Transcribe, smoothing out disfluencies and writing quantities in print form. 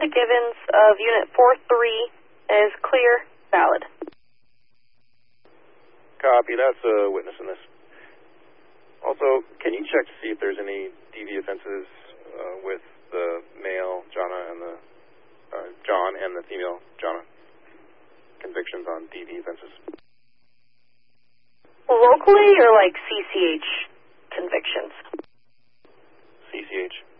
Amanda Givens of Unit 4-3 is clear, valid. Copy, that's a witness in this. Also, can you check to see if there's any DV offenses with the male Jonna and the John and the female Jonna? Convictions on DV offenses. Locally or like CCH convictions? CCH.